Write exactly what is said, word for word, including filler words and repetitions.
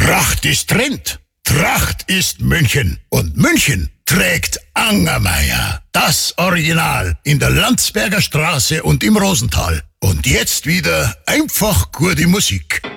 Tracht ist Trend. Tracht ist München. Und München trägt Angermeier. Das Original in der Landsberger Straße und im Rosental. Und jetzt wieder einfach gute Musik.